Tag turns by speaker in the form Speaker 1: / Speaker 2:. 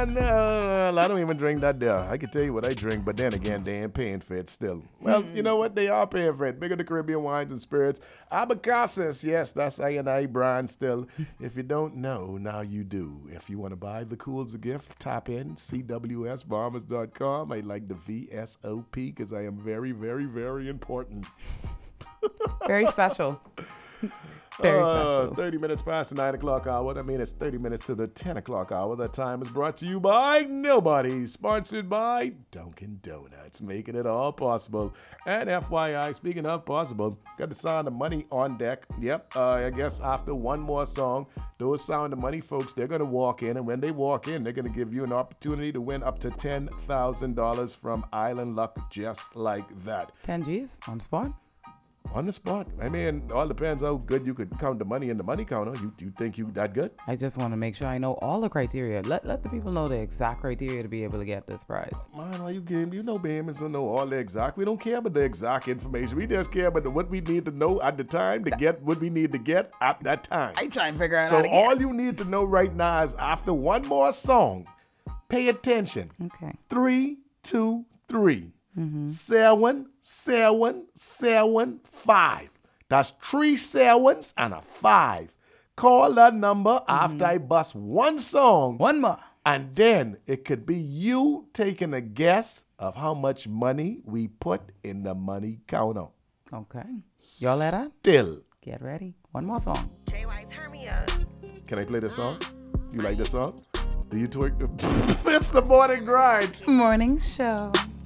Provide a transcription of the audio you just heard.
Speaker 1: man, I don't even drink that there. I can tell you what I drink, but then again, they ain't paying for it still. Well, you know what? They are paying for it. Bigger the Caribbean wines and spirits. Abacasas, yes, that's I&I brand still. If you don't know, now you do. If you want to buy the cool as a gift, tap in, cwsbombers.com. I like the VSOP because I am very, very, very important.
Speaker 2: Very special. Very special.
Speaker 1: 30 minutes past the 9 o'clock hour. I mean, it's 30 minutes to the 10 o'clock hour. That time is brought to you by nobody. Sponsored by Dunkin' Donuts, making it all possible. And FYI, speaking of possible, got the Sound of Money on deck. Yep, I guess after one more song, those Sound of Money folks, they're going to walk in. And when they walk in, they're going to give you an opportunity to win up to $10,000 from Island Luck, just like that.
Speaker 2: 10 G's on the spot?
Speaker 1: On the spot. I mean, all depends how good you could count the money in the money counter. You think you that good?
Speaker 2: I just want to make sure I know all the criteria. Let the people know the exact criteria to be able to get this prize.
Speaker 1: Man, why you game? You know Bahamians don't know all the exact. We don't care about the exact information. We just care about what we need to know at the time to get what we need to get at that time.
Speaker 2: I try and figure out
Speaker 1: so
Speaker 2: how to get.
Speaker 1: All you need to know right now is after one more song, pay attention.
Speaker 2: Okay.
Speaker 1: 3, 2, 3. 7, 7, 7, 5. That's 3 sevens and a 5. Call that number after I bust one song.
Speaker 2: One more.
Speaker 1: And then it could be you taking a guess of how much money we put in the money counter.
Speaker 2: Okay. Y'all let up?
Speaker 1: Still.
Speaker 2: Get ready. One more song.
Speaker 3: JY, turn me up.
Speaker 1: Can I play this song? You like this song? Do you twerk? It's the morning grind.
Speaker 2: Morning show.